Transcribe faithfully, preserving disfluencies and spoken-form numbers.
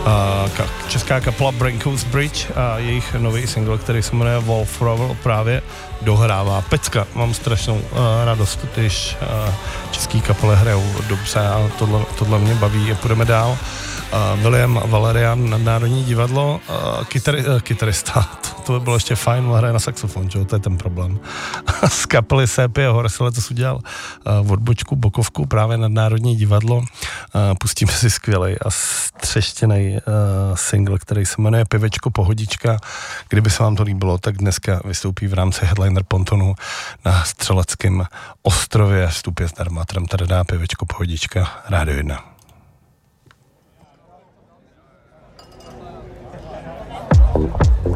česká kapela Braincoast Bridge a jejich nový single, který se jmenuje Wolf Roll, právě dohrává. Pecka, mám strašnou uh, radost, když uh, český kapely hrajou dobře a tohle, tohle mě baví a půjdeme dál. Uh, William Valerian, Nadnárodní divadlo, uh, kytari, uh, kytarista, to, to by bylo ještě fajn, on hraje na saxofon, čo? To je ten problém. Z kapely Sépie Horse letos udělal uh, odbočku, bokovku, právě Nadnárodní divadlo. Uh, pustíme si skvělej a střeštěnej uh, single, který se jmenuje Pivečko Pohodička. Kdyby se vám to líbilo, tak dneska vystoupí v rámci Headliner Pontonu na Střeleckém ostrově. Vstupě zdarma, tam tady dá Pivečko Pohodička, Rádio jedna.